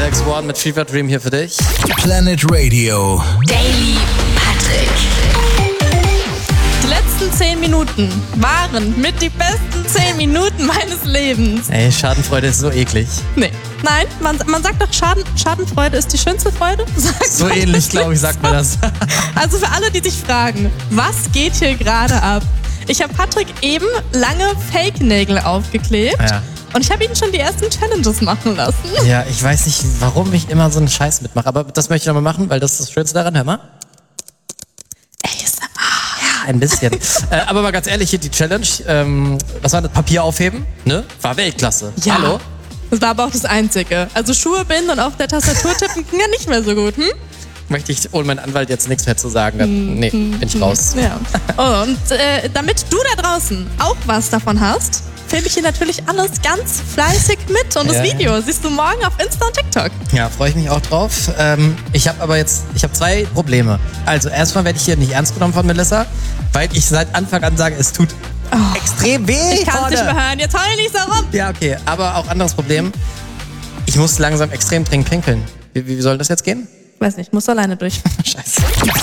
Alex Warren mit Fever Dream hier für dich. Planet Radio. Daily Patrick. Die letzten 10 Minuten waren mit die besten 10 Minuten meines Lebens. Ey, Schadenfreude ist so eklig. Nee. Nein, man sagt doch, Schadenfreude ist die schönste Freude. So ähnlich, glaube ich, sagt man das. Also für alle, die sich fragen, was geht hier gerade ab? Ich habe Patrick eben lange Fake-Nägel aufgeklebt. Ja. Und ich habe ihn schon die ersten Challenges machen lassen. Ja, ich weiß nicht, warum ich immer so einen Scheiß mitmache, aber das möchte ich nochmal machen, weil das ist das Schönste daran. Hör mal. ASMR. Ja, ein bisschen. Aber mal ganz ehrlich, hier die Challenge, was war das? Papier aufheben, ne? War Weltklasse. Ja. Hallo? Das war aber auch das Einzige. Also Schuhe binden und auf der Tastatur tippen ging ja nicht mehr so gut, Möchte ich ohne meinen Anwalt jetzt nichts mehr zu sagen. Nee, bin ich raus. Ja. Oh, und damit du da draußen auch was davon hast, filme ich hier natürlich alles ganz fleißig mit. Und das Ja, Video siehst du morgen auf Insta und TikTok. Ja, freue ich mich auch drauf. Ich habe zwei Probleme. Also erstmal werde ich hier nicht ernst genommen von Melissa, weil ich seit Anfang an sage, es tut extrem weh. Ich kann es vorne. nicht mehr hören. Jetzt heul nicht so rum. Ja, okay. Aber auch anderes Problem. Ich muss langsam extrem dringend pinkeln. Wie soll das jetzt gehen? Weiß nicht, muss alleine durch. Scheiße.